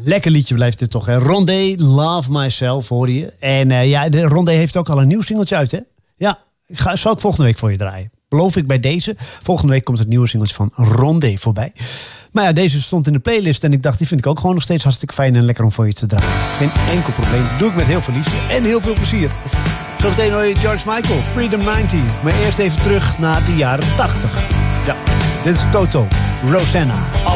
Lekker liedje blijft dit toch, hè? Rondé, Love Myself, hoorde je. En Rondé heeft ook al een nieuw singeltje uit, hè? Ja, zal ik volgende week voor je draaien. Beloof ik bij deze. Volgende week komt het nieuwe singeltje van Rondé voorbij. Maar ja, deze stond in de playlist en ik dacht, die vind ik ook gewoon nog steeds hartstikke fijn en lekker om voor je te draaien. Geen enkel probleem. Doe ik met heel veel liefde en heel veel plezier. Zometeen hoor je George Michael, Freedom 90. Maar eerst even terug naar de jaren 80. Ja, dit is Toto, Rosanna.